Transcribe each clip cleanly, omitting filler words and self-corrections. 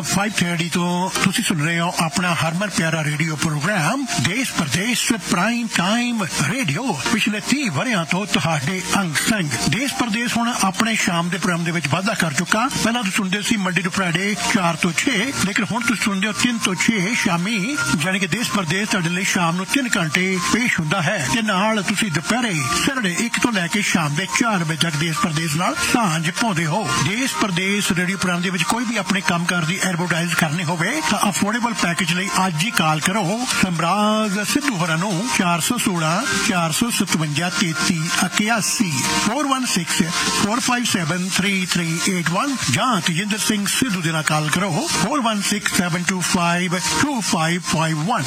5:30 ਤੋਂ ਤੁਸੀਂ ਸੁਣ ਰਹੇ ਹੋ ਆਪਣਾ ਹਰਮਨ ਪਿਆਰਾ ਰੇਡੀਓ ਪ੍ਰੋਗਰਾਮ ਦੇਸ਼ ਪ੍ਰਦੇਸ਼ ਪ੍ਰਾਈਮ ਟਾਈਮ ਰੇਡੀਓ। ਪਿਛਲੇ 30 ਵਰ੍ਹਿਆਂ ਤੋਂ ਤੁਹਾਡੇ ਅੰਗ ਸੰਗ ਦੇਸ਼ ਪ੍ਰਦੇਸ਼ ਹੁਣ ਆਪਣੇ ਸ਼ਾਮ ਦੇ ਪ੍ਰੋਗਰਾਮ ਦੇ ਵਿੱਚ ਵਾਧਾ ਕਰ ਚੁੱਕਾ। ਪਹਿਲਾਂ ਤੁਸੀਂ ਸੁਣਦੇ ਸੀ ਮੰਡੇ ਤੋਂ ਫਰਾਈਡੇ 4 ਤੋਂ 6, ਲੇਕਿਨ ਹੁਣ ਤੁਸੀਂ ਸੁਣਦੇ ਹੋ 3 ਤੋਂ 6 ਸ਼ਾਮੀ, ਯਾਨੀ ਕਿ ਦੇਸ਼ ਪ੍ਰਦੇਸ਼ ਤੁਹਾਡੇ ਲਈ ਸ਼ਾਮ ਨੂੰ 3 ਘੰਟੇ ਪੇਸ਼ ਹੁੰਦਾ ਹੈ ਤੇ ਨਾਲ ਤੁਸੀਂ ਦੁਪਹਿਰੇ ਸੈਟਰਡੇ 1 ਤੋਂ ਲੈ ਕੇ ਸ਼ਾਮ ਦੇ 4 ਵਜੇ ਤੱਕ ਦੇਸ਼ ਪ੍ਰਦੇਸ਼ ਨਾਲ ਸਾਂਝ ਪਾਉਂਦੇ ਹੋ। ਦੇਸ਼ ਪ੍ਰਦੇਸ਼ ਰੇਡੀਓ ਪ੍ਰੋਗਰਾਮ ਦੇ ਵਿੱਚ ਕੋਈ ਵੀ ਆਪਣੇ ਕੰਮਕਾਰ ਦੀ ਐਡਵਰਟਾਈਜ਼ ਕਰਨੀ ਹੋਵੇ ਤਾਂ ਅਫੋਰਡੇਬਲ ਪੈਕੇਜ ਲਈ ਅੱਜ ਹੀ ਕਾਲ ਕਰੋ ਸਮਰਾਜ ਸਿੱਧੂ ਹੋਰਾਂ ਨੂੰ 416 457 3381 416-457-3381 ਜਾਂ ਤੇਜਿੰਦਰ ਸਿੰਘ ਸਿੱਧੂ ਦੇ ਨਾਲ ਕਾਲ ਕਰੋ 416-725-2551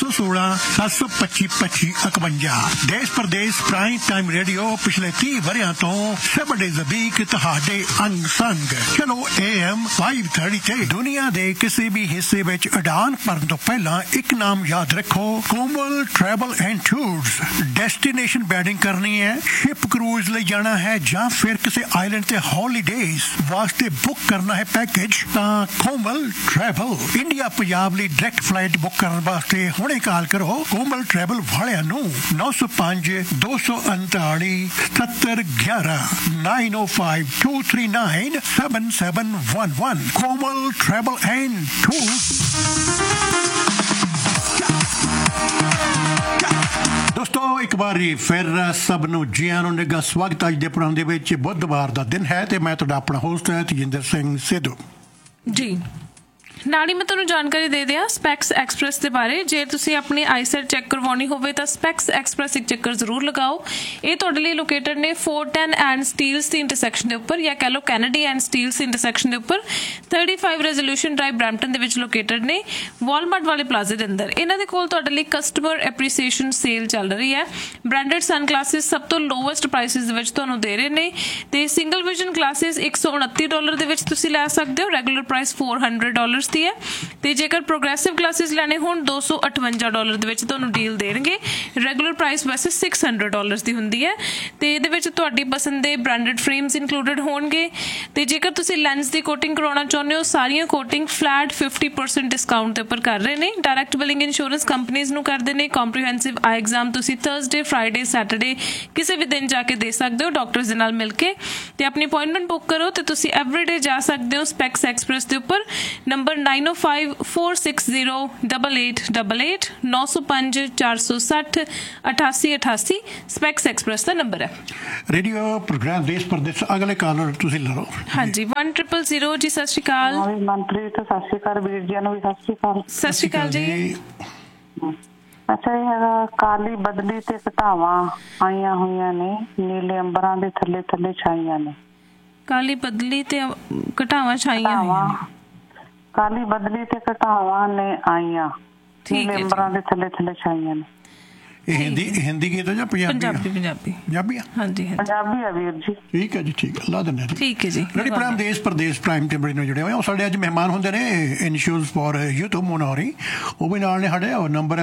416-725-2551। ਦੇਸ਼ ਪ੍ਰਦੇਸ਼ ਪ੍ਰਾਈਮ ਟਾਈਮ ਰੇਡੀਓ ਪਿਛਲੇ 30 ਵਰ੍ਹਿਆਂ ਤੋਂ ਸਬਡੇ ਜ਼ਬੀਕ ਤੁਹਾਡੇ ਅੰਗ ਸੰਗ। ਚਲੋ AM 5:30 ਤੇ ਦੁਨੀਆ ਦੇ ਕਿਸੇ ਵੀ ਹਿੱਸੇ ਵਿੱਚ ਉਡਾਨ ਭਰਨ ਤੋਂ ਪਹਿਲਾਂ ਇੱਕ ਨਾਮ ਯਾਦ ਰੱਖੋ, ਕੋਮਲ travel and tours. Destination wedding ਕਰਨੀ ਹੈ, ਸ਼ਿਪ ਕਰੂਜ਼ ਲਈ ਜਾਣਾ ਹੈ ਜਾਂ ਫਿਰ ਕਿਸੇ ਆਈਲੈਂਡ ਤੇ ਹੌਲੀਡੇਜ਼ ਵਾਸਤੇ ਬੁੱਕ ਕਰਨਾ ਹੈ ਪੈਕੇਜ ਤਾਂ ਕੋਮਲ ਟਰੈਵਲ ਇੰਡੀਆ ਪੰਜਾਬ ਲਈ ਡਾਇਰੈਕਟ ਫਲਾਈਟ ਬੁੱਕ ਕਰਨ ਵਾਸਤੇ ਹੁਣੇ ਕਾਲ ਕਰੋ ਕੋਮਲ ਟਰੈਵਲ ਵਾਲਿਆਂ ਨੂੰ 905-239-7711 905-239-7711 ਕੋਮਲ ਟਰੈਵਲ ਐਂਡ ਟੂਰਸ। ਦੋਸਤੋ ਇੱਕ ਵਾਰੀ ਫਿਰ ਸਭ ਨੂੰ ਜੀ ਆਇਆਂ ਨੂੰ ਨਿੱਘਾ ਸਵਾਗਤ। ਅੱਜ ਦੇ ਪ੍ਰੋਗਰਾਮ ਦੇ ਵਿੱਚ ਬੁੱਧਵਾਰ ਦਾ ਦਿਨ ਹੈ ਤੇ ਮੈਂ ਤੁਹਾਡਾ ਆਪਣਾ ਹੋਸਟ ਹੈ ਤੇਜਿੰਦਰ ਸਿੰਘ ਸਿੱਧੂ ਜੀ। ਨਾਲ ਹੀ ਮੈਂ ਤੁਹਾਨੂੰ ਜਾਣਕਾਰੀ ਦੇ ਦਿਆਂ ਸਪੈਕਸ ਐਕਸਪ੍ਰੈਸ ਦੇ ਬਾਰੇ। ਜੇ ਤੁਸੀਂ ਆਪਣੀ ਆਈਸੈਟ ਚੈੱਕ ਕਰਵਾਉਣੀ ਹੋਵੇ ਤਾਂ ਸਪੈਕਸ ਐਕਸਪ੍ਰੈਸ ਇੱਕ ਚੱਕਰ ਜ਼ਰੂਰ ਲਗਾਓ। ਇਹ ਤੁਹਾਡੇ ਲਈ ਲੋਕੇਟਡ ਨੇ 410 ਐਂਡ ਸਟੀਲਸ ਦੀ ਇੰਟਰਸੈਕਸ਼ਨ ਦੇ ਉੱਪਰ, ਜਾਂ ਕਹਿ ਲਓ ਕੈਨੇਡੀ ਐਂਡ ਸਟੀਲਸ ਇੰਟਰਸੈਕਸ਼ਨ ਦੇ ਉੱਪਰ 35 ਰੈਜ਼ੋਲੂਸ਼ਨ ਡਰਾਈਵ ਬਰੈਂਪਟਨ ਦੇ ਵਿੱਚ ਲੋਕੇਟਡ ਨੇ, ਵਾਲਮਾਰਟ ਵਾਲੇ ਪਲਾਜ਼ੇ ਦੇ ਅੰਦਰ। ਇਹਨਾਂ ਦੇ ਕੋਲ ਤੁਹਾਡੇ ਲਈ ਕਸਟਮਰ ਐਪਰੀਸੀਏਸ਼ਨ ਸੇਲ ਚੱਲ ਰਹੀ ਹੈ। ਬ੍ਰਾਂਡਡ ਸਨ ਗਲਾਸਿਸ ਸਭ ਤੋਂ ਲੋਵੈਸਟ ਪ੍ਰਾਈਸਿਸ ਦੇ ਵਿੱਚ ਤੁਹਾਨੂੰ ਦੇ ਰਹੇ ਨੇ ਤੇ ਸਿੰਗਲ ਵਿਜ਼ਨ ਗਲਾਸਿਸ $129 ਦੇ ਵਿੱਚ ਤੁਸੀਂ ਲੈ ਸਕਦੇ ਹੋ। ਰੈਗੂਲਰ ਪ੍ਰਾਈਸ $400 ਦੀ ਹੈ ਤੇ ਜੇਕਰ ਪ੍ਰੋਗਰੈਸਿਵ ਗਲਾਸਿਸ ਲੈਣੇ ਹੋਣ $258 ਦੇ ਵਿੱਚ ਤੁਹਾਨੂੰ ਡੀਲ ਦੇਣਗੇ। ਰੈਗੂਲਰ ਪ੍ਰਾਈਸ ਵੈਸੇ $600 ਦੀ ਹੁੰਦੀ ਹੈ ਤੇ ਇਹਦੇ ਵਿੱਚ ਤੁਹਾਡੀ ਪਸੰਦ ਦੇ ਬ੍ਰਾਂਡਡ ਫਰੇਮਸ ਇਨਕਲੂਡਡ ਹੋਣਗੇ। ਤੇ ਜੇਕਰ ਤੁਸੀਂ ਲੈਂਸ ਦੀ ਕੋਟਿੰਗ ਕਰਵਾਉਣਾ ਚਾਹੁੰਦੇ ਹੋ, ਸਾਰੀਆਂ ਕੋਟਿੰਗ ਫਲੈਟ 50% ਡਿਸਕਾਊਂਟ ਦੇ ਉੱਪਰ ਕਰ ਰਹੇ ਨੇ। ਡਾਇਰੈਕਟ ਬਿਲਿੰਗ ਇੰਸ਼ੋਰੈਂਸ ਕੰਪਨੀਜ਼ ਨੂੰ ਕਰਦੇ ਨੇ। ਕੰਪਰੀਹੈਂਸਿਵ ਆਈ ਐਗਜ਼ਾਮ ਤੁਸੀਂ ਥਰਸਡੇ, ਫਰਾਈਡੇ, ਸੈਟਰਡੇ ਕਿਸੇ ਵੀ ਦਿਨ ਜਾ ਕੇ ਦੇ ਸਕਦੇ ਹੋ ਡਾਕਟਰਸ ਦੇ ਨਾਲ ਮਿਲ ਕੇ ਤੇ ਆਪਣੀ ਅਪਾਇੰਟਮੈਂਟ ਬੁੱਕ ਕਰੋ ਤੇ ਤੁਸੀਂ ਐਵਰੀਡੇ ਜਾ ਸਕਦੇ ਹੋ ਸਪੈਕਸ ਐਕਸਪ੍ਰੈਸ ਦੇ ਉੱਪਰ। ਨੰਬਰ 9054608888 905-460-8888 ਸਪੈਕਸ ਐਕਸਪ੍ਰੈਸ ਦਾ ਨੰਬਰ ਹੈ। ਰੇਡੀਓ ਪ੍ਰੋਗਰਾਮ ਦੇਸ਼ ਪ੍ਰਦੇਸ਼। ਅਗਲੇ ਕਾਲਰ ਤੁਸੀਂ ਲਓ। ਹਾਂਜੀ 1000 ਜੀ। ਸਤਿ ਸ਼੍ਰੀ ਅਕਾਲ ਮਨਪ੍ਰੀਤ। ਸਤਿ ਸ਼੍ਰੀ ਅਕਾਲ ਵੀਰ ਜੀ ਨੂੰ ਵੀ ਸਤਿ ਸ਼੍ਰੀ ਅਕਾਲ। ਸਤਿ ਸ਼੍ਰੀ ਅਕਾਲ ਜੀ। ਅੱਛਾ, ਇਹ ਹੈਗਾ ਕਾਲੀ ਬਦਲੀ ਤੇ ਘਟਾਵਾਂ ਆਈਆਂ ਹੋਈਆਂ ਨੇ, ਨੀਲੇ ਅੰਬਰਾਂ ਦੇ ਥੱਲੇ ਥੱਲੇ ਛਾਈਆਂ ਨੇ। ਕਾਲੀ ਬਦਲੀ ਤੇ ਘਟਾਵਾਂ ਛਾਈਆਂ ਹੋਈਆਂ ਨੇ। ਕਾਲੀ ਬਦਲੀ ਤੇ ਘਟਾਵਾਂ ਨੇ ਆਈਆਂ, ਨੀਲੇ ਅੰਬਰਾਂ ਦੇ ਥੱਲੇ ਥੱਲੇ ਛਾਈਆਂ ਨੇ। ਇਹ ਹਿੰਦੀ ਗੀਤ ਹੈ ਜਾਂ ਪੰਜਾਬੀ? ਪੰਜਾਬੀ ਆ। ਹਾਂਜੀ ਪੰਜਾਬੀ ਆ ਵੀਰ ਜੀ। ਠੀਕ ਹੈ ਜੀ, ਠੀਕ ਹੈ, ਲਾ ਦਿੰਦੇ। ਠੀਕ ਹੈ ਜੀ। ਜਿਹੜੀ ਪ੍ਰੋਗਰਾਮ ਦੇਸ਼ ਪ੍ਰਦੇਸ਼ ਪ੍ਰਾਈਮ ਟਾਈਮ ਨਾਲ ਜੁੜੇ ਹੋਏ ਉਹ ਸਾਡੇ ਅੱਜ ਮਹਿਮਾਨ ਹੁੰਦੇ ਨੇ ਇਨਸ਼ੋਰੈਂਸ ਫॉर ਯੂਥ ਮੋਨੋਰੀ। ਉਹ ਵੀ ਨਾਲ ਨੇ ਸਾਡੇ। ਉਹ ਨੰਬਰ ਹੈ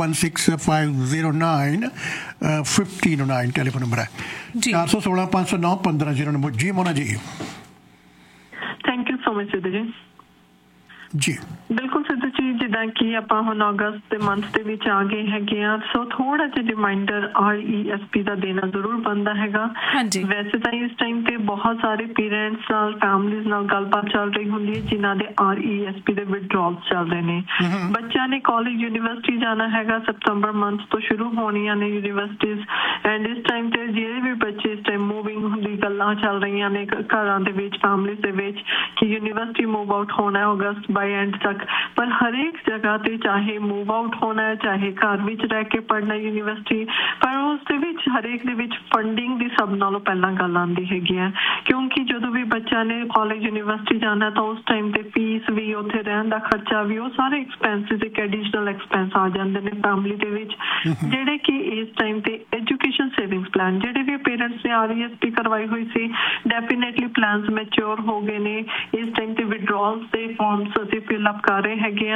4165091509 ਟੈਲੀਫੋਨ ਨੰਬਰ ਹੈ 416-509-1509। ਜੀ ਮੋਨਾ ਜੀ। Thank you so much Sidhu ji. ਬਿਲਕੁਲ ਸਿੱਧੂ ਜੀ, ਜਿੱਦਾਂ ਕਿ ਆਪਾਂ ਹੁਣ ਅਗਸਤ ਦੇ ਮੰਥ ਦੇ ਵਿੱਚ ਆ ਗਏ ਹੈਗੇ ਆ, ਸੋ ਥੋੜਾ ਜਿਹਾ ਰਿਮਾਈਂਡਰ RESP ਦਾ ਦੇਣਾ ਜ਼ਰੂਰ ਬਣਦਾ ਹੈਗਾ। ਵੈਸੇ ਤਾਂ ਇਸ ਟਾਈਮ ਤੇ ਬਹੁਤ ਸਾਰੇ ਪੇਰੈਂਟਸ ਨਾਲ, ਫੈਮਲੀਜ਼ ਨਾਲ ਗੱਲਬਾਤ ਚੱਲ ਰਹੀ ਹੁੰਦੀ ਹੈ ਜਿਨ੍ਹਾਂ ਦੇ RESP ਦੇ ਵਿਡਰੋਲ ਚੱਲ ਰਹੇ ਨੇ। ਬੱਚਿਆਂ ਨੇ ਕਾਲਜ, ਯੂਨੀਵਰਸਿਟੀ ਜਾਣਾ ਹੈਗਾ। ਸਤੰਬਰ ਮੰਥ ਤੋਂ ਸ਼ੁਰੂ ਹੋਣੀਆਂ ਨੇ ਯੂਨੀਵਰਸਿਟੀਜ਼ ਐਂਡ ਇਸ ਟਾਈਮ ਤੇ ਜਿਹੜੇ ਵੀ ਬੱਚੇ ਇਸ ਟਾਈਮ ਮੂਵਿੰਗ ਦੀ ਗੱਲਾਂ ਚੱਲ ਰਹੀਆਂ ਨੇ ਘਰਾਂ ਦੇ ਵਿੱਚ, ਫੈਮਲੀਜ਼ ਦੇ ਵਿੱਚ ਕਿ ਯੂਨੀਵਰਸਿਟੀ ਮੂਵ ਆਊਟ ਹੋਣਾ ਹੈ ਅਗਸਤ ਬਾਈ ਐਂਡ ਤੱਕ। ਪਰ ਹਰੇਕ ਜਗ੍ਹਾ ਤੇ ਚਾਹੇ ਮੂਵ ਆਊਟ ਹੋਣਾ ਹੈ, ਚਾਹੇ ਘਰ ਵਿੱਚ ਰਹਿ ਕੇ ਪੜ੍ਹਨਾ ਯੂਨੀਵਰਸਿਟੀ, ਪਰ ਉਸ ਦੇ ਵਿੱਚ ਹਰੇਕ ਦੇ ਵਿੱਚ ਫੰਡਿੰਗ ਦੀ ਸਭ ਨਾਲੋਂ ਪਹਿਲਾਂ ਗੱਲ ਆਉਂਦੀ ਹੈਗੀ ਹੈ। ਕਿਉਂਕਿ ਜਦੋਂ ਵੀ ਬੱਚਿਆਂ ਨੇ ਕਾਲਜ, ਯੂਨੀਵਰਸਿਟੀ ਜਾਣਾ ਤਾਂ ਉਸ ਟਾਈਮ ਤੇ ਫੀਸ ਵੀ, ਉੱਥੇ ਰਹਿਣ ਦਾ ਖਰਚਾ ਵੀ, ਉਹ ਸਾਰੇ ਐਕਸਪੈਂਸਿਸ ਇੱਕ ਐਡੀਸ਼ਨਲ ਐਕਸਪੈਂਸ ਆ ਜਾਂਦੇ ਨੇ ਫੈਮਿਲੀ ਦੇ ਵਿੱਚ, ਜਿਹੜੇ ਕਿ ਇਸ ਟਾਈਮ ਤੇ ਐਜੂਕੇਸ਼ਨ ਸੇਵਿੰਗਸ ਪਲਾਨ ਜਿਹੜੇ ਵੀ ਪੇਰੈਂਟਸ ਨੇ RESP ਕਰਵਾਈ ਹੋਈ ਸੀ, ਡੈਫੀਨੇਟਲੀ ਪਲਾਨਸ ਮੈਚਿਓਰ ਹੋ ਗਏ ਨੇ। ਇਸ ਟਾਈਮ ਤੇ ਵਿਡਰੋਲਸ ਦੇ ਫਾਰਮਸ ਅਸੀਂ ਫਿਲ ਅਪ ਕਰ ਰਹੇ ਹੈਗੇ ਆ।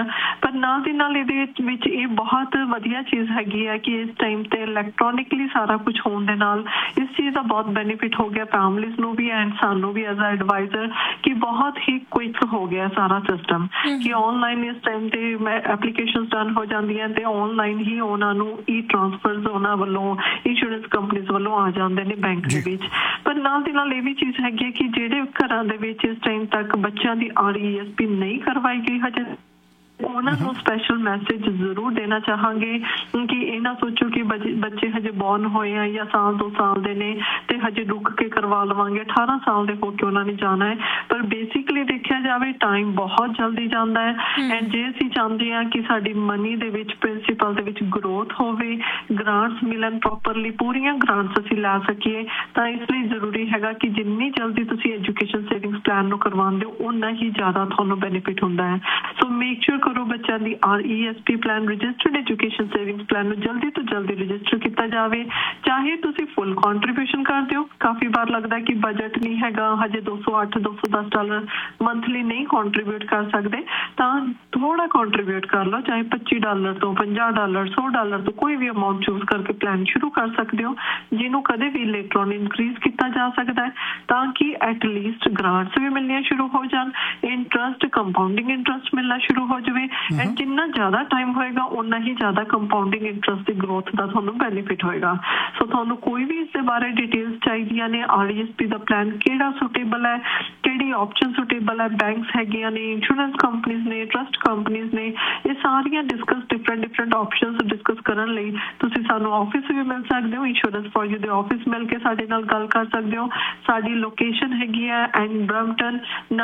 ਪਰ ਨਾਲ ਦੀ ਨਾਲ ਇਹਦੇ ਵਿੱਚ ਇਹ ਬਹੁਤ ਵਧੀਆ ਚੀਜ਼ ਹੈਗੀ ਹੈ ਕਿ ਇਸ ਟਾਈਮ ਤੇ ਇਲੈਕਟ੍ਰੋਨਿਕਲੀ ਸਾਰਾ ਕੁਝ ਹੋਣ ਦੇ ਨਾਲ ਇਸ ਚੀਜ਼ ਦਾ ਬਹੁਤ ਬੈਨੀਫਿਟ ਹੋ ਗਿਆ ਫੈਮਲੀਜ਼ ਨੂੰ ਵੀ ਐਂਡ ਸਾਨੂੰ ਵੀ ਐਜ਼ ਅ ਐਡਵਾਈਜ਼ਰ ਕਿ ਬਹੁਤ ਹੀ ਕੁਇਕ ਹੋ ਗਿਆ ਸਾਰਾ ਸਿਸਟਮ ਕਿ ਆਨਲਾਈਨ ਇਸ ਟਾਈਮ ਤੇ ਐਪਲੀਕੇਸ਼ਨਸ ਡਨ ਹੋ ਜਾਂਦੀਆਂ ਤੇ ਆਨਲਾਈਨ ਹੀ ਉਹਨਾਂ ਨੂੰ ਈ ਟ੍ਰਾਂਸਫਰਸ ਉਹਨਾਂ ਵੱਲੋਂ ਇੰਸ਼ੋਰੈਂਸ ਕੰਪਨੀਆਂ ਵੱਲੋਂ ਆ ਜਾਂਦੇ ਨੇ ਬੈਂਕ ਦੇ ਵਿੱਚ। ਪਰ ਨਾਲ ਦੀ ਨਾਲ ਇਹ ਵੀ ਚੀਜ਼ ਹੈਗੀ ਹੈ ਕਿ ਜਿਹੜੇ ਘਰਾਂ ਦੇ ਵਿੱਚ ਇਸ ਟਾਈਮ ਤੱਕ ਬੱਚਿਆਂ ਦੀ RESP ਨਹੀਂ ਕਰਵਾਈ ਗਈ ਹਜੇ ਉਹਨਾਂ ਨੂੰ ਸਪੈਸ਼ਲ ਮੈਸੇਜ ਜ਼ਰੂਰ ਦੇਣਾ ਚਾਹਾਂਗੇ ਕਿ ਇਹ ਨਾ ਸੋਚੋ ਕਿ ਬੱਚੇ ਹਜੇ ਬੌਰਨ ਹੋਏ ਆ ਜਾਂ 1-2 ਸਾਲ ਦੇ ਨੇ ਤੇ ਹਜੇ ਰੁਕ ਕੇ ਕਰਵਾ ਲਵਾਂਗੇ, 18 ਸਾਲ ਦੇ ਹੋ ਕੇ ਉਹਨਾਂ ਨੇ ਜਾਣਾ ਹੈ। ਪਰ ਬੇਸਿਕਲੀ ਦੇਖਿਆ ਜਾਵੇ ਟਾਈਮ ਬਹੁਤ ਜਲਦੀ ਜਾਂਦਾ ਹੈ ਐਂਡ ਜੇ ਅਸੀਂ ਚਾਹੁੰਦੇ ਹਾਂ ਕਿ ਸਾਡੀ ਮਨੀ ਦੇ ਵਿੱਚ ਪ੍ਰਿੰਸੀਪਲ ਦੇ ਵਿੱਚ ਗਰੋਥ ਹੋਵੇ, ਗ੍ਰਾਂਟਸ ਮਿਲਣ ਪ੍ਰੋਪਰਲੀ, ਪੂਰੀਆਂ ਗ੍ਰਾਂਟਸ ਅਸੀਂ ਲਾ ਸਕੀਏ ਤਾਂ ਇਸ ਲਈ ਜ਼ਰੂਰੀ ਹੈਗਾ ਕਿ ਜਿੰਨੀ ਜਲਦੀ ਤੁਸੀਂ ਐਜੂਕੇਸ਼ਨ ਸੇਵਿੰਗਸ ਪਲਾਨ ਨੂੰ ਕਰਵਾਉਂਦੇ ਹੋ ਉਨਾ ਹੀ ਜ਼ਿਆਦਾ ਤੁਹਾਨੂੰ ਬੈਨੀਫਿਟ ਹੁੰਦਾ ਹੈ। ਸੋ ਮੇਕ ਸ਼ੋਰ ਕਰੋ ਬੱਚਿਆਂ ਦੀ RESP plan registered education savings plan ਨੂੰ ਜਲਦੀ ਤੋਂ ਜਲਦੀ ਰਜਿਸਟਰ ਕੀਤਾ ਜਾਵੇ। ਚਾਹੇ ਤੁਸੀਂ ਫੁੱਲ ਕੰਟਰੀਬਿਊਸ਼ਨ ਕਰ ਦਿਓ, ਕਾਫੀ ਵਾਰ ਲੱਗਦਾ ਕਿ ਬਜਟ ਨਹੀਂ ਹੈਗਾ ਹਜੇ $208-210 ਮੰਥਲੀ ਨਹੀਂ ਕੰਟਰੀਬਿਊਟ ਕਰ ਸਕਦੇ ਤਾਂ ਥੋੜਾ ਕੰਟਰੀਬਿਊਟ ਕਰ ਲਓ, ਚਾਹੇ $25 ਤੋਂ $50 $100 ਤੋਂ ਕੋਈ ਵੀ ਅਮਾਉਂਟ ਚੂਜ਼ ਕਰਕੇ ਪਲਾਨ ਸ਼ੁਰੂ ਕਰ ਸਕਦੇ ਹੋ ਜਿਹਨੂੰ ਕਦੇ ਵੀ ਲੇਟਰ ਔਨ ਇਨਕਰੀਜ਼ ਕੀਤਾ ਜਾ ਸਕਦਾ ਹੈ ਤਾਂ ਕਿ ਐਟਲੀਸਟ ਗ੍ਰਾਂਟਸ ਵੀ ਮਿਲਣੀਆਂ ਸ਼ੁਰੂ ਹੋ ਜਾਣ, ਇੰਟਰਸਟ ਕੰਪਾਊਂਡਿੰਗ ਇੰਟਰਸਟ ਮਿਲਣਾ ਸ਼ੁਰੂ ਹੋ ਜਾਵੇ ਐਂਡ ਜਿੰਨਾ ਜ਼ਿਆਦਾ ਟਾਈਮ ਹੋਏਗਾ ਉਨਾ ਹੀ ਜ਼ਿਆਦਾ ਕੰਪਾਊਂਡਿੰਗ ਇੰਟਰਸਟ ਦੀ ਗਰੋਥ ਦਾ ਤੁਹਾਨੂੰ ਬੈਨੀਫਿਟ ਹੋਏਗਾ। ਸੋ ਤੁਹਾਨੂੰ ਕੋਈ ਵੀ ਇਸ ਦੇ ਬਾਰੇ ਡਿਟੇਲਸ ਚਾਹੀਦੀਆਂ ਨੇ, RESP ਦਾ ਪਲਾਨ ਕਿਹੜਾ ਸੁਟੇਬਲ ਹੈ, ਕਿਹੜੀ ਆਪਸ਼ਨ ਸੁਟੇਬਲ ਹੈ, ਬੈਂਕਸ ਹੈਗੀਆਂ ਨੇ, ਇੰਸ਼ੋਰੈਂਸ ਕੰਪਨੀਜ਼ ਨੇ, ਟਰਸਟ ਕੰਪਨੀਜ਼ ਨੇ, ਇਹ ਸਾਰੀਆਂ ਡਿਫਰੈਂਟ ਆਪਸ਼ਨਸ ਡਿਸਕਸ ਕਰਨ ਲਈ ਤੁਸੀਂ ਸਾਨੂੰ ਆਫਿਸ ਵੀ ਮਿਲ ਸਕਦੇ ਹੋ, ਇੰਸ਼ੋਰੈਂਸ ਫॉर ਯੂ ਦੇ ਆਫਿਸ ਮਿਲ ਕੇ ਸਾਡੇ ਨਾਲ ਗੱਲ ਕਰ ਸਕਦੇ ਹੋ। ਸਾਡੀ ਲੋਕੇਸ਼ਨ ਹੈਗੀ ਹੈ and Brampton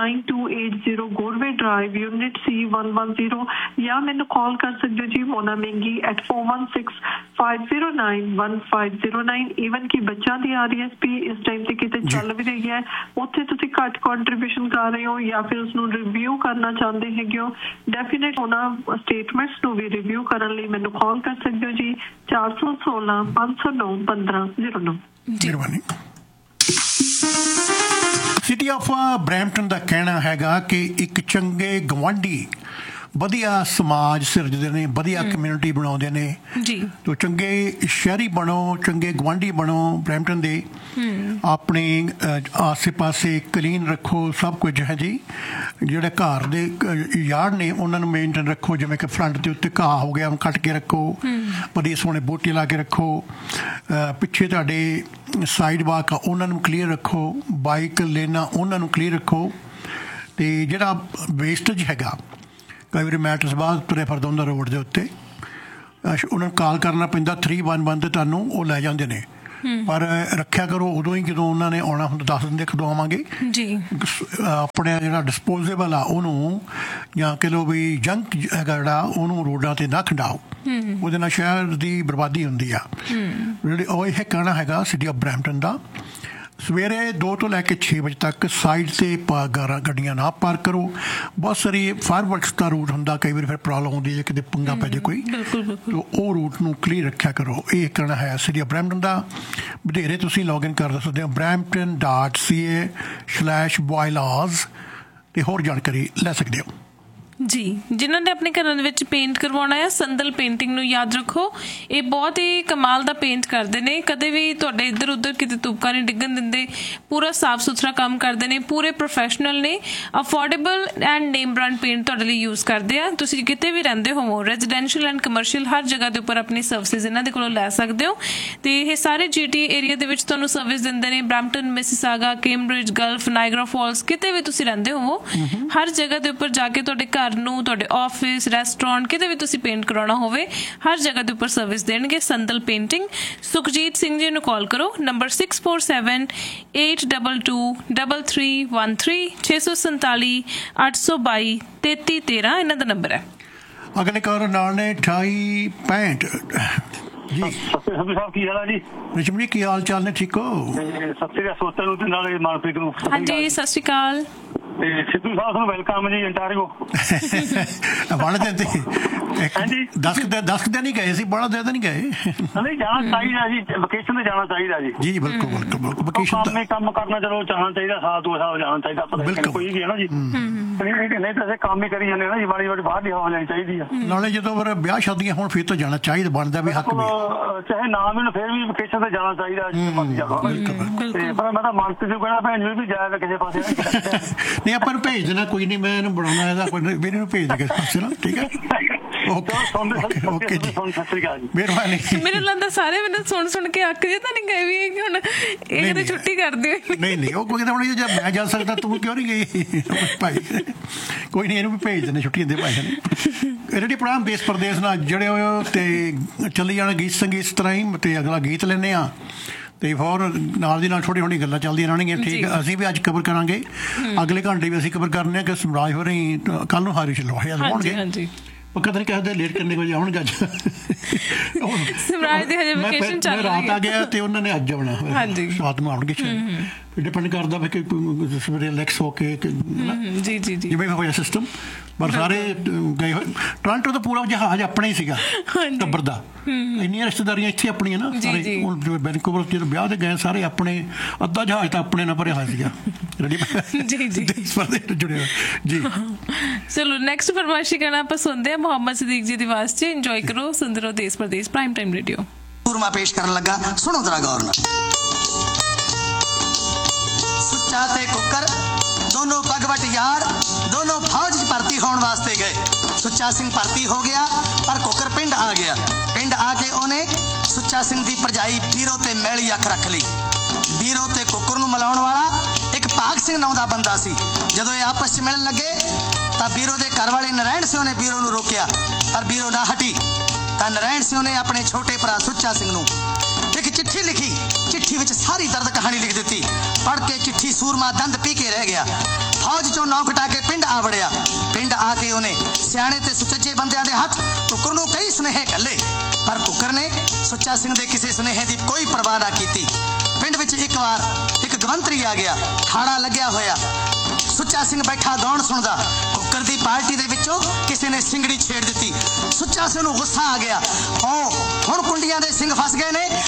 9280 ਗੋਰਵੇ drive unit C110 ਜਾਂ ਮੈਨੂੰ ਕਾਲ ਕਰ ਸਕਦੇ ਹੋ ਜੀ ਮੋਨਾ ਮਹਿੰਗੀ at 416-509-1509। ਈਵਨ ਕਿ ਬੱਚਿਆਂ ਦੀ RESP ਇਸ ਟਾਈਮ ਤੇ ਕਿਤੇ ਚੱਲ ਵੀ ਰਹੀ ਹੈ, ਉੱਥੇ ਤੁਸੀਂ ਘੱਟ ਕੰਟਰੀਬਿਊਸ਼ਨ ਕਰ ਰਹੇ ਹੋ ਜਾਂ ਫਿਰ ਉਸਨੂੰ ਰਿਵਿਊ ਕਰਨਾ ਚਾਹੁੰਦੇ ਹੈਗੇ ਹੋ, ਡੈਫੀਨੇਟ ਉਹਨਾਂ ਸਟੇਟਮੈਂਟਸ ਨੂੰ ਵੀ ਰਿਵਿਊ ਕਰਨ ਲਈ ਮੈਨੂੰ ਕਾਲ ਕਰ ਸਕਦੇ ਹੋ ਜੀ 416-509-1509। ਮਿਹਰਬਾਨੀ। ਸਿਟੀ ਆਫ ਬਰੈਂਪਟਨ ਦਾ ਕਹਿਣਾ ਹੈਗਾ ਕਿ ਇੱਕ ਚੰਗੇ ਗਵਾਂਢੀ ਵਧੀਆ ਸਮਾਜ ਸਿਰਜਦੇ ਨੇ, ਵਧੀਆ ਕਮਿਊਨਿਟੀ ਬਣਾਉਂਦੇ ਨੇ ਜੀ। ਤੋ ਚੰਗੇ ਸ਼ਹਿਰੀ ਬਣੋ, ਚੰਗੇ ਗਵਾਂਢੀ ਬਣੋ ਬਰੈਂਪਟਨ ਦੇ, ਆਪਣੇ ਆਸੇ ਪਾਸੇ ਕਲੀਨ ਰੱਖੋ ਸਭ ਕੁਝ ਹੈ ਜੀ। ਜਿਹੜੇ ਘਰ ਦੇ ਯਾਰਡ ਨੇ ਉਹਨਾਂ ਨੂੰ ਮੇਨਟੇਨ ਰੱਖੋ, ਜਿਵੇਂ ਕਿ ਫਰੰਟ ਦੇ ਉੱਤੇ ਘਾਹ ਹੋ ਗਿਆ ਉਹਨੂੰ ਕੱਟ ਕੇ ਰੱਖੋ, ਵਧੀਆ ਸੋਹਣੇ ਬੂਟੇ ਲਾ ਕੇ ਰੱਖੋ, ਪਿੱਛੇ ਤੁਹਾਡੇ ਸਾਈਡ ਵਾਕ ਆ ਉਹਨਾਂ ਨੂੰ ਕਲੀਅਰ ਰੱਖੋ, ਬਾਈਕ ਲੇਨਾਂ ਉਹਨਾਂ ਨੂੰ ਕਲੀਅਰ ਰੱਖੋ। ਅਤੇ ਜਿਹੜਾ ਵੇਸਟੇਜ ਹੈਗਾ ਕਈ ਵਾਰੀ ਮੈਟਰਸ ਬਾਅਦ ਤੁਰੇ ਫਿਰਦਾ ਹੁੰਦਾ ਰੋਡ ਦੇ ਉੱਤੇ, ਉਹਨਾਂ ਨੂੰ ਕਾਲ ਕਰਨਾ ਪੈਂਦਾ 311 ਤੇ ਤੁਹਾਨੂੰ ਉਹ ਲੈ ਜਾਂਦੇ ਨੇ, ਪਰ ਰੱਖਿਆ ਕਰੋ ਉਦੋਂ ਹੀ ਜਦੋਂ ਉਹਨਾਂ ਨੇ ਆਉਣਾ ਹੁੰਦਾ, ਦੱਸ ਦਿੰਦੇ ਕਦੋਂ ਆਵਾਂਗੇ ਜੀ। ਆਪਣੇ ਜਿਹੜਾ ਡਿਸਪੋਜ਼ੇਬਲ ਆ ਉਹਨੂੰ ਜਾਂ ਕਹਿ ਲਓ ਵੀ ਜੰਕ ਹੈਗਾ ਜਿਹੜਾ ਉਹਨੂੰ ਰੋਡਾਂ 'ਤੇ ਨਾ ਖੰਡਾਓ, ਉਹਦੇ ਨਾਲ ਸ਼ਹਿਰ ਦੀ ਬਰਬਾਦੀ ਹੁੰਦੀ ਆ। ਜਿਹੜੇ ਉਹ ਇਹ ਕਹਿਣਾ ਹੈਗਾ ਸਿਟੀ ਆਫ ਬਰੈਂਪਟਨ ਦਾ, ਸਵੇਰੇ 2 ਤੋਂ ਲੈ ਕੇ 6 ਵਜੇ ਤੱਕ ਸਾਈਡ 'ਤੇ ਗੱਡੀਆਂ ਨਾ ਪਾਰਕ ਕਰੋ। ਬਹੁਤ ਸਾਰੀ ਫਾਇਰਵਰਕਸ ਦਾ ਰੂਟ ਹੁੰਦਾ, ਕਈ ਵਾਰੀ ਫਿਰ ਪ੍ਰੋਬਲਮ ਆਉਂਦੀ ਹੈ ਕਿਤੇ ਪੰਗਾ ਪੈ ਜਾਏ ਕੋਈ, ਉਹ ਰੂਟ ਨੂੰ ਕਲੀਅਰ ਰੱਖਿਆ ਕਰੋ। ਇਹ ਕਹਿਣਾ ਹੈ ਸਿਟੀ ਆਫ ਬਰੈਂਪਟਨ ਦਾ। ਵਧੇਰੇ ਤੁਸੀਂ ਲੌਗਇਨ ਕਰ ਸਕਦੇ ਹੋ brampton.ca/bylaws ਤੇ ਹੋਰ ਜਾਣਕਾਰੀ ਲੈ ਸਕਦੇ ਹੋ ਜੀ। ਜਿਨ੍ਹਾਂ ਨੇ ਆਪਣੇ ਘਰਾਂ ਦੇ ਵਿੱਚ ਪੇਂਟ ਕਰਵਾਉਣਾ ਹੈ, ਸੰਦਲ ਪੇਂਟਿੰਗ ਨੂੰ ਯਾਦ ਰੱਖੋ, ਇਹ ਬਹੁਤ ਹੀ ਕਮਾਲ ਦਾ ਪੇਂਟ ਕਰਦੇ ਨੇ, ਕਦੇ ਵੀ ਤੁਹਾਡੇ ਇੱਧਰ ਉੱਧਰ ਕਿਤੇ ਤੁਪਕਾ ਨਹੀਂ ਡਿੱਗਣ ਦਿੰਦੇ, ਪੂਰਾ ਸਾਫ ਸੁਥਰਾ ਕੰਮ ਕਰਦੇ ਨੇ, ਪੂਰੇ ਪ੍ਰੋਫੈਸ਼ਨਲ ਨੇ, affordable and name brand paint ਤੁਹਾਡੇ ਲਈ ਯੂਜ਼ ਕਰਦੇ ਆ। ਤੁਸੀਂ ਕਿਤੇ ਵੀ ਰਹਿੰਦੇ ਹੋਵੋ, ਰੈਜ਼ੀਡੈਂਸ਼ੀਅਲ ਐਂਡ ਕਮਰਸ਼ੀਅਲ ਹਰ ਜਗ੍ਹਾ ਦੇ ਉੱਪਰ ਆਪਣੀ ਸਰਵਿਸਿਜ਼ ਇਹਨਾਂ ਦੇ ਕੋਲੋਂ ਲੈ ਸਕਦੇ ਹੋ। ਤੇ ਇਹ ਸਾਰੇ GTA ਏਰੀਆ ਦੇ ਵਿੱਚ ਤੁਹਾਨੂੰ ਸਰਵਿਸ ਦਿੰਦੇ ਨੇ। Brampton, Mississauga, Cambridge, Gulf, Niagara false, ਕਿਤੇ ਵੀ ਤੁਸੀਂ ਰਹਿੰਦੇ ਹੋਵੋ, ਹਰ ਜਗ੍ਹਾ ਦੇ ਉੱਪਰ ਜਾ ਕੇ ਤੁਹਾਡੇ ਘਰ ਨੂੰ, ਤੁਹਾਡੇ ਆਫਿਸ, ਰੈਸਟੋਰੈਂਟ, ਕਿਤੇ ਵੀ ਤੁਸੀਂ ਪੇਂਟ ਕਰਾਉਣਾ ਹੋਵੇ, ਹਰ ਜਗ੍ਹਾ ਦੇ ਉੱਪਰ ਸਰਵਿਸ ਦੇਣਗੇ ਸੰਦਲ ਪੇਂਟਿੰਗ। ਸੁਖਜੀਤ ਸਿੰਘ ਜੀ ਨੂੰ ਕਾਲ ਕਰੋ, ਨੰਬਰ 647-822-3313 647-822-3313 ਇਹਨਾਂ ਦਾ ਨੰਬਰ ਹੈ। ਅਗਲੇ ਕਾਲ ਨਾਲ ਨੇ 2865 ਜੀ। ਸਾਹਿਬ ਕੀ ਹਾਲ ਹੈ ਜੀ? ਰਿਸ਼ਮ ਜੀ ਕੀ ਹਾਲ ਚਾਲ ਨੇ? ਠੀਕ ਹੋ? ਸਤਿ ਸ੍ਰੀ ਅਕਾਲ ਨੂੰ ਤੇ ਨਾਲੇ ਮਨਪ੍ਰੀਤ ਨੂੰ। ਹਾਂਜੀ ਸਤਿ ਸ਼੍ਰੀ ਅਕਾਲ। ਤੇ ਸਿੱਧੂ ਸਾਹਿਬ ਨੂੰ ਵੈਲਕਮ ਜੀ ਅੰਟਾਰੀਓ। ਬਣ ਦੇ ਤੇ ਦਸ ਨਹੀਂ ਗਏ ਸੀ, ਬੜਾ ਦੇ ਤਾਂ ਨਹੀਂ ਗਏ। ਨਹੀਂ ਜਾਣਾ ਚਾਹੀਦਾ ਜੀ, ਵਕੇਸ਼ਨ ਤੇ ਜਾਣਾ ਚਾਹੀਦਾ ਜੀ। ਜੀ ਬਿਲਕੁਲ ਬਿਲਕੁਲ ਵਕੇਸ਼ਨ ਕੰਮ ਕਰਨਾ ਚਲੋ ਜਾਣਾ ਚਾਹੀਦਾ, ਸਾਲ 2 ਸਾਲ ਜਾਣਾ ਚਾਹੀਦਾ, ਕੋਈ ਵੀ ਹੈ ਨਾ ਜੀ। ਨਹੀਂ ਤਾਂ ਅਸੀਂ ਕੰਮ ਹੀ ਕਰੀ ਜਾਂਦੇ ਨਾ ਜੀ, ਮਾੜੀ ਮਾੜੀ ਬਾਹਰ ਦੀ ਹਵਾ ਲੈਣੀ ਚਾਹੀਦੀ ਆ। ਨਾਲੇ ਜਦੋਂ ਫਿਰ ਵਿਆਹ ਸ਼ਾਦੀਆਂ ਹੁਣ ਫਿਰ ਤਾਂ ਜਾਣਾ ਚਾਹੀਦਾ, ਬਣਦਾ ਵੀ ਹੱਕ ਵੀ, ਚਾਹੇ ਨਾ ਮੈਨੂੰ ਫਿਰ ਵੀ ਵਕੇਸ਼ਨ ਤੇ ਜਾਣਾ ਚਾਹੀਦਾ ਤੇ ਪਰ ਮੈਂ ਤਾਂ ਮੰਤਰੀ ਨੂੰ ਕਹਿਣਾ ਭੈਣ ਜੀ ਵੀ ਜਾਏਗਾ ਕਿਸੇ ਪਾਸੇ ਨਹੀਂ ਆਪਾਂ ਨੂੰ ਭੇਜ ਦੇਣਾ, ਕੋਈ ਨਹੀਂ, ਮੈਂ ਇਹਨੂੰ ਬਣਾਉਣਾ ਇਹਦਾ ਕੋਈ ਮੇਰੇ ਨੂੰ ਭੇਜ ਦੇ ਕਿਸੇ ਪਾਸੇ ਨਾ, ਠੀਕ ਹੈ ਓਕੇ ਜੀ, ਮਿਹਰਬਾਨੀ। ਮੈਨੂੰ ਲੱਗਦਾ ਸਾਰੇ ਮੈਨੂੰ ਸੁਣ ਕੇ ਅੱਕ ਜੇ ਤਾਂ ਨਹੀਂ ਗਏ ਵੀ ਹੁਣ ਇਹ ਕਿਤੇ ਛੁੱਟੀ ਕਰ ਦਿਓ। ਨਹੀਂ ਉਹ ਕੋਈ ਹੁਣ ਜੇ ਮੈਂ ਜਾ ਸਕਦਾ ਤੂੰ ਕਿਉਂ ਨਹੀਂ ਗਈ ਭਾਈ, ਕੋਈ ਨਹੀਂ ਇਹਨੂੰ ਵੀ ਭੇਜ ਦਿੰਦੇ ਛੁੱਟੀਆਂ ਦੇ ਭਾਈ ਨੇ। ਰੇਡੀ ਪ੍ਰੋਗਰਾਮ ਦੇਸ਼ ਪ੍ਰਦੇਸ਼ ਨਾਲ ਜੁੜੇ ਹੋਏ ਤੇ ਚੱਲੀ ਜਾਣਾ ਗੀਤ ਸੰਗੀਤ ਇਸ ਤਰ੍ਹਾਂ ਹੀ, ਤੇ ਅਗਲਾ ਗੀਤ ਲੈਂਦੇ ਹਾਂ ਤੇ ਹੋਰ ਨਾਲ ਦੀ ਨਾਲ ਛੋਟੀ ਛੋਟੀ ਗੱਲਾਂ ਚੱਲਦੀਆਂ ਰਹਿਣਗੀਆਂ। ਠੀਕ, ਅਸੀਂ ਵੀ ਅੱਜ ਕਵਰ ਕਰਾਂਗੇ, ਅਗਲੇ ਘੰਟੇ ਵੀ ਅਸੀਂ ਕਵਰ ਕਰਨੇ ਆ ਕਿ ਸਮਰਾਜ ਹੋ ਰਹੀ ਕੱਲ ਨੂੰ ਹਾਰੀ ਚਲੋਗੇ ਆਉਣਗੇ, ਪੱਕਾ ਤਾਂ ਨਹੀਂ ਕਹਿੰਦੇ ਲੇਟ ਕਰਨੇ ਕੋਈ ਆਉਣਗੇ ਅੱਜ। ਸਮਰਾਜ ਦੀ ਹਜੇ ਵਕੇਸ਼ਨ ਚੱਲ ਰਹੀ ਹੈ, ਰਾਤ ਆ ਗਿਆ ਤੇ ਉਹਨਾਂ ਨੇ ਅੱਜ ਆਉਣਾ, ਰਾਤ ਨੂੰ ਆਉਣਗੇ। ਡਿਪੈਂਡ ਕਰਦਾ ਵੀ ਕਿ ਸਵੇਰੇ ਰਿਲੈਕਸ ਹੋ ਕੇ ਜੀ ਜੀ ਜੀ ਜਿਵੇਂ ਹੋਇਆ ਸਿਸਟਮ, ਪਰ ਸਾਰੇ ਗਏ ਹੋਏ। ਟੋਰਾਂਟੋ ਤਾਂ ਪੂਰਾ ਜਹਾਜ਼ ਆਪਣਾ ਹੀ ਸੀਗਾ ਟੱਬਰ ਦਾ, ਇੰਨੀਆਂ ਰਿਸ਼ਤੇਦਾਰੀਆਂ ਇੱਥੇ ਆਪਣੀਆਂ ਨਾ ਸਾਰੇ। ਹੁਣ ਵੈਨਕੂਵਰ ਜਦੋਂ ਵਿਆਹ ਤੇ ਗਏ ਸਾਰੇ ਆਪਣੇ, ਅੱਧਾ ਜਹਾਜ਼ ਤਾਂ ਆਪਣੇ ਨਾਲ ਭਰਿਆ ਹੋਇਆ ਸੀਗਾ। ਜੀ ਜੀ ਜੁੜੇ ਹੋਏ ਜੀ। ਚਲੋ ਨੈਕਸਟ ਫਰਮਾਇਸ਼ੀ ਗਾਣਾ ਆਪਾਂ ਸੁਣਦੇ ਹਾਂ ਮੁਹੰਮਦ ਸਦੀਕ ਜੀ ਦੀ ਆਵਾਜ਼ 'ਚ। ਇੰਜੋਏ ਕਰੋ, ਸੁਣਦੇ ਰਹੋ ਦੇਸ਼ ਪ੍ਰਦੇਸ਼ ਪ੍ਰਾਈਮ ਟਾਈਮ ਰੇਡੀਓ। ਸੂਰਮਾ ਪੇਸ਼ ਕਰਨ ਲੱਗਾ, ਸੁਣੋ ਜ਼ਰਾ ਗੌਰ ਨਾਲ। ਸੁੱਚਾ ਤੇ ਕੁੱਕਰ ਦੋਨੋਂ ਪਗਵਟ ਯਾਰ, ਦੋਨੋਂ ਫੌਜ 'ਚ ਭਰਤੀ ਹੋਣ ਵਾਸਤੇ ਗਏ। ਸੁੱਚਾ ਸਿੰਘ ਭਰਤੀ ਹੋ ਗਿਆ ਪਰ ਕੁੱਕਰ ਪਿੰਡ ਆ ਗਿਆ। ਪਿੰਡ ਆ ਕੇ ਉਹਨੇ ਸੁੱਚਾ ਸਿੰਘ ਦੀ ਭਰਜਾਈ ਬੀਰੋ ਤੇ ਮੈਲੀ ਅੱਖ ਰੱਖ ਲਈ। ਬੀਰੋ ਤੇ ਕੁੱਕਰ ਨੂੰ ਮਿਲਾਉਣ ਵਾਲਾ ਇੱਕ ਭਾਗ ਸਿੰਘ ਨਾਂ ਦਾ ਬੰਦਾ ਸੀ। ਜਦੋਂ ਇਹ ਆਪਸ 'ਚ ਮਿਲਣ ਲੱਗੇ ਤਾਂ ਬੀਰੋ ਦੇ ਘਰ ਵਾਲੇ ਨਰਾਇਣ ਸਿੰਘ ਨੇ ਬੀਰੋ ਨੂੰ ਰੋਕਿਆ, ਪਰ ਬੀਰੋ ਨਾ ਹਟੀ। ਤਾਂ ਨਰਾਇਣ ਸਿੰਘ ਨੇ ਆਪਣੇ ਛੋਟੇ ਭਰਾ ਸੁੱਚਾ ਸਿੰਘ ਨੂੰ ਇੱਕ ਚਿੱਠੀ ਲਿਖੀ। ਚਿੱਠੀ ਵਿੱਚ ਸਾਰੀ ਦਰਦ ਕਹਾਣੀ ਲਿਖ ਦਿੱਤੀ। ਪੜ੍ਹ ਕੇ ਚਿੱਠੀ ਸੂਰਮਾ ਦੰਦ ਪੀ ਕੇ ਰਹਿ ਗਿਆ। ਫੌਜ ਚੋਂ ਨੌ ਕਟਾ ਕੇ ਪਿੰਡ ਆ ਵੜਿਆ। ਪਿੰਡ ਆ ਕੇ ਉਹਨੇ ਸਿਆਣੇ ਤੇ ਸੁਚੱਜੇ ਬੰਦਿਆਂ ਦੇ ਹੱਥ ਕੁੱਕਰ ਨੂੰ ਕਈ ਸੁਨੇਹੇ ਘੱਲੇ, ਪਰ ਕੁੱਕਰ ਨੇ ਸੁੱਚਾ ਸਿੰਘ ਦੇ ਕਿਸੇ ਸੁਨੇਹੇ ਦੀ ਕੋਈ ਪਰਵਾਹ ਨਾ ਕੀਤੀ। ਪਿੰਡ ਵਿੱਚ ਇੱਕ ਵਾਰ ਇੱਕ ਗਵੰਤਰੀ ਆ ਗਿਆ, ਖਾੜਾ ਲੱਗਿਆ ਹੋਇਆ। ਸੁੱਚਾ ਸਿੰਘ ਬੈਠਾ ਗਾਉਣ ਸੁਣਦਾ। ਕੁੱਕਰ ਦੀ ਪਾਰਟੀ ਦੇ ਵਿੱਚੋਂ ਕਿਸੇ ਨੇ ਸਿੰਗੜੀ ਛੇੜ ਦਿੱਤੀ। ਸੁੱਚਾ ਸਿੰਘ ਨੂੰ ਗੁੱਸਾ ਆ ਗਿਆ। ਹੁਣ ਕੁੰਡੀਆਂ ਦੇ ਸਿੰਘ ਫਸ ਗਏ ਨੇ,